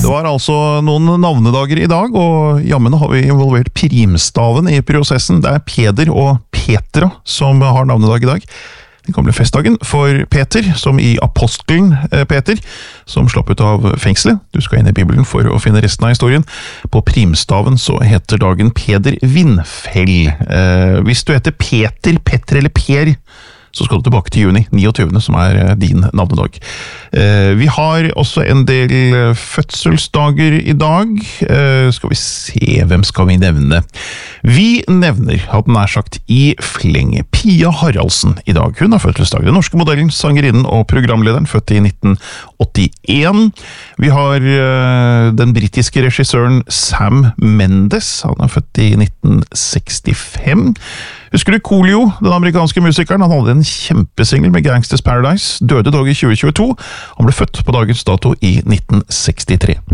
Det var altså noen navnedager i dag, og jammen har vi involvert primstaven i prosessen. Det er Peder og Petra som har navnedag i dag. Den gamle festdagen for Peter, som i apostelen Peter, som slapp ut av fengselet. Du skal inn i Bibelen for å finne resten av historien. På primstaven så heter dagen Peder Vindfell. Hvis du heter Peter, Petter eller Per, så skal du tilbake til juni 29., som er din navnedag. Vi har også en del fødselsdager i dag. Skal vi se, hvem skal vi nevne? Vi nevner, hadde nær sagt, i fleng Pia Haraldsen i dag. Hun har fødselsdag. Den norske modellen, sangerinnen og programlederen, født i 1981. Vi har den britiske regissøren Sam Mendes. Han er født i 1965. Husker du Coolio, den amerikanske musikeren? Han hadde en kjempesingel med Gangsters Paradise, døde dog i 2022. Han ble født på dagens dato i 1963.